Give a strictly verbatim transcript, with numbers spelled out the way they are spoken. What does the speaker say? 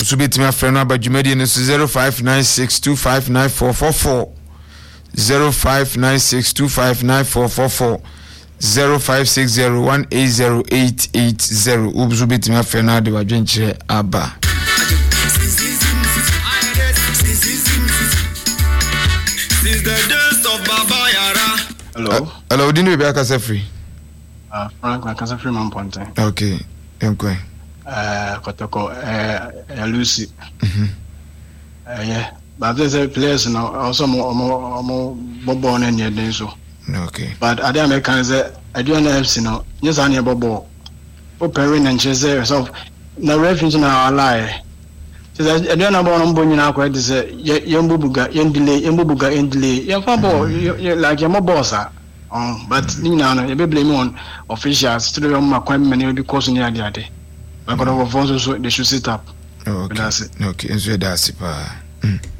so bit me friend about Jumedi no zero five nine six two five nine four four four zero five nine six two five nine four four four zero five six zero one eight zero eight eight zero ubzu bit me friend na de wadwenche aba. Since the days of Baba Yara. Hello. Uh, hello, didn't we be free? Uh, Frank, I can free man ponte. Okay, okay. Uh, Kotoko, uh, Lucy. Mhm. Uh, yeah, but there's a place now. Also, more, more, more, Bobo and your so. Okay. But I don't make kind of. I don't know if you know. Yes, I need Bobo. Opening and chase yourself. The refuge now lie. I don't know about Bonnie now. Quite is a young bubuga, young delay, young bubuga, young delay. You're fabo, you like your bossa. Um, but you know, you be blaming on officials to the my appointment because near the other. I got over phones so they should sit up. Okay. That's it. Okay, and so that's it.